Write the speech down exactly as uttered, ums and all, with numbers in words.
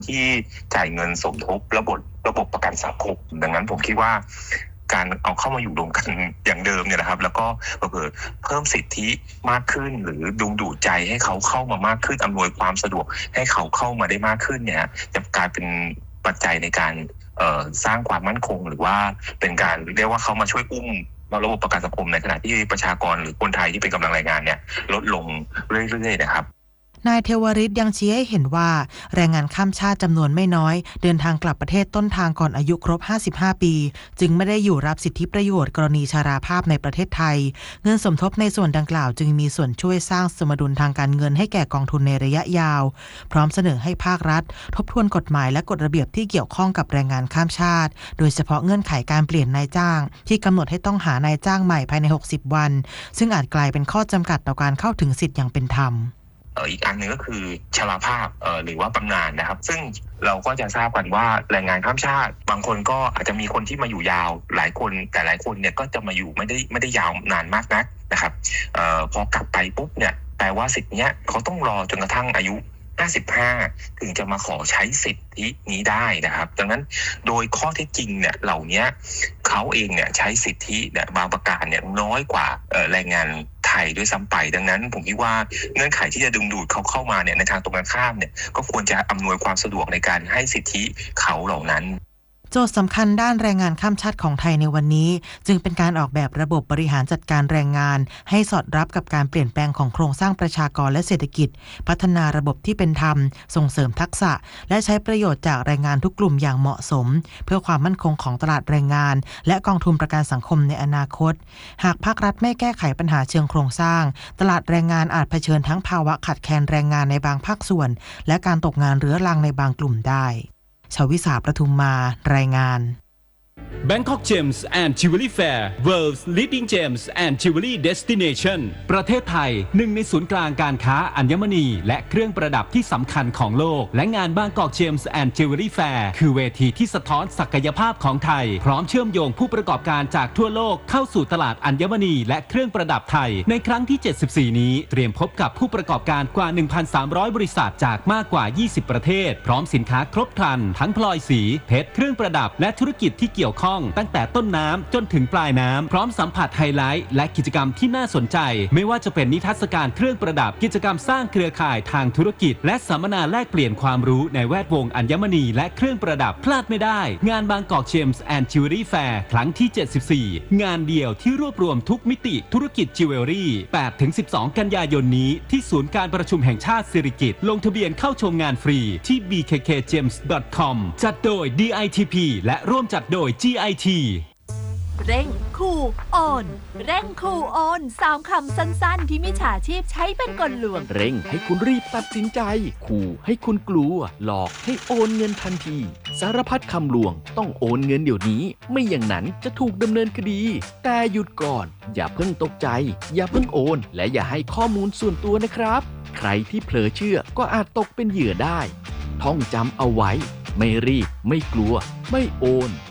ที่จ่ายเงินสมทบระบบระบบประกันสังคมดังนั้นผมคิดว่าการเอาเข้ามาอยู่รวมกันอย่างเดิมเนี่ยนะครับแล้วก็เพิ่มเพิ่มสิทธิมากขึ้นหรือดึงดูดใจให้เขาเข้ามามากขึ้นอำนวยความสะดวกให้เขาเข้ามาได้มากขึ้นเนี่ยจะกลายเป็นปัจจัยในการสร้างความมั่นคงหรือว่าเป็นการเรียกว่าเขามาช่วยอุ้มระบบประกันสังคมในขณะที่ประชากรหรือคนไทยที่เป็นกำลังแรงงานเนี่ยลดลงเรื่อยๆนะครับนายเทวริศยังชี้ให้เห็นว่าแรงงานข้ามชาติจำนวนไม่น้อยเดินทางกลับประเทศต้นทางก่อนอายุครบห้าสิบห้าปีจึงไม่ได้อยู่รับสิทธิประโยชน์กรณีชราภาพในประเทศไทยเงินสมทบในส่วนดังกล่าวจึงมีส่วนช่วยสร้างสมดุลทางการเงินให้แก่กองทุนในระยะยาวพร้อมเสนอให้ภาครัฐทบทวนกฎหมายและกฎระเบียบที่เกี่ยวข้องกับแรงงานข้ามชาติโดยเฉพาะเงื่อนไขการเปลี่ยนนายจ้างที่กำหนดให้ต้องหานายจ้างใหม่ภายในหกสิบวันซึ่งอาจกลายเป็นข้อจำกัดต่อการเข้าถึงสิทธิ์อย่างเป็นธรรมอีกอันหนึ่งก็คือชราภาพหรือว่าบำนาญนะครับซึ่งเราก็จะทราบกันว่าแรงงานข้ามชาติบางคนก็อาจจะมีคนที่มาอยู่ยาวหลายคนแต่หลายคนเนี่ยก็จะมาอยู่ไม่ได้ไม่ได้ยาวนานมากนักนะครับออพอกลับไปปุ๊บเนี่ยแปลว่าสิทธิ์เนี้ยเขาต้องรอจนกระทั่งอายุห้าสิบห้าถึงจะมาขอใช้สิทธินี้ได้นะครับดังนั้นโดยข้อเท็จจริงเนี่ยเหล่านี้เขาเองเนี่ยใช้สิทธิเนี่ยบางประการเนี่ยน้อยกว่าแรงงานไทยด้วยซ้ำไปดังนั้นผมคิดว่าเงื่อนไขที่จะดึงดูดเขาเข้ามาเนี่ยในทางตรงกันข้ามเนี่ยก็ควรจะอำนวยความสะดวกในการให้สิทธิเขาเหล่านั้นโจทย์สำคัญด้านแรงงานข้ามชาติของไทยในวันนี้จึงเป็นการออกแบบระบบบริหารจัดการแรงงานให้สอดรับกับการเปลี่ยนแปลงของโครงสร้างประชากรและเศรษฐกิจพัฒนาระบบที่เป็นธรรมส่งเสริมทักษะและใช้ประโยชน์จากแรงงานทุกกลุ่มอย่างเหมาะสมเพื่อความมั่นคงของตลาดแรงงานและกองทุนประกันสังคมในอนาคตหากภาครัฐไม่แก้ไขปัญหาเชิงโครงสร้างตลาดแรงงานอาจเผชิญทั้งภาวะขาดแคลนแรงงานในบางภาคส่วนและการตกงานเรื้อรังในบางกลุ่มได้ชวิสาประทุมมารายงาน Bangkok Gems and Jewelry Fair World's Leading Gems and Jewelry Destination ประเทศไทยหนึ่งในศูนย์กลางการค้าอัญมณีและเครื่องประดับที่สำคัญของโลกและงาน Bangkok Gems and Jewelry Fair คือเวทีที่สะท้อนศักยภาพของไทยพร้อมเชื่อมโยงผู้ประกอบการจากทั่วโลกเข้าสู่ตลาดอัญมณีและเครื่องประดับไทยในครั้งที่เจ็ดสิบสี่นี้เตรียมพบกับผู้ประกอบการกว่า หนึ่งพันสามร้อย บริษัทจากมากกว่ายี่สิบประเทศพร้อมสินค้าครบครันทั้งพลอยสีเพชรเครื่องประดับและธุรกิจที่เกี่ยวข้องตั้งแต่ต้นน้ำจนถึงปลายน้ำพร้อมสัมผัสไฮไลท์และกิจกรรมที่น่าสนใจไม่ว่าจะเป็นนิทรรศการเครื่องประดับกิจกรรมสร้างเครือข่ายทางธุรกิจและสัมมนาแลกเปลี่ยนความรู้ในแวดวงอัญมณีและเครื่องประดับพลาดไม่ได้งาน Bangkok Gems and Jewelry Fair ครั้งที่เจ็ดสิบสี่งานเดียวที่รวบรวมทุกมิติธุรกิจจิวเวลรี่ แปดถึงสิบสอง กันยายนนี้ที่ศูนย์การประชุมแห่งชาติสิริกิติ์ลงทะเบียนเข้าชมงานฟรีที่ บี เค เค เจมส์ ดอท คอม จัดโดย ดี ไอ ที พี และร่วมจัดโดย จี ไอ ทีเร่งคูโอนเร่งคูโอนสามคำสั้นๆที่มิจฉาชีพใช้เป็นกลลวงเร่งให้คุณรีบตัดสินใจขู่ให้คุณกลัวหลอกให้โอนเงินทันทีสารพัดคำลวงต้องโอนเงินเดี๋ยวนี้ไม่อย่างนั้นจะถูกดำเนินคดีแต่หยุดก่อนอย่าเพิ่งตกใจอย่าเพิ่งโอนและอย่าให้ข้อมูลส่วนตัวนะครับใครที่เผลอเชื่อก็อาจตกเป็นเหยื่อได้ท่องจำเอาไว้ไม่รีบไม่กลัวไม่โอน